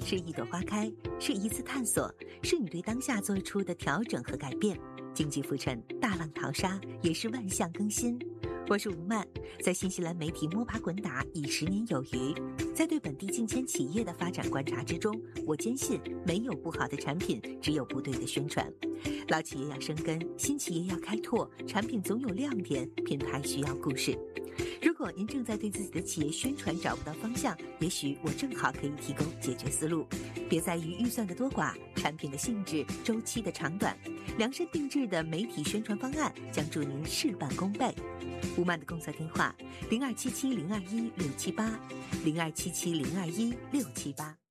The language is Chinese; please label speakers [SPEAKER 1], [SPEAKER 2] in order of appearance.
[SPEAKER 1] 是一朵花开，是一次探索，是你对当下做出的调整和改变。经济浮沉，大浪淘沙，也是万象更新。我是吴曼，在新西兰媒体摸爬滚打已10年有余，在对本地近千企业的发展观察之中，我坚信没有不好的产品，只有不对的宣传。老企业要生根，新企业要开拓，产品总有亮点，品牌需要故事。如果您正在对自己的企业宣传找不到方向，也许我正好可以提供解决思路。别在于预算的多寡，产品的性质、周期的长短，量身定制的媒体宣传方案将助您事半功倍。吴曼的工作电话：0277021678，0277021678。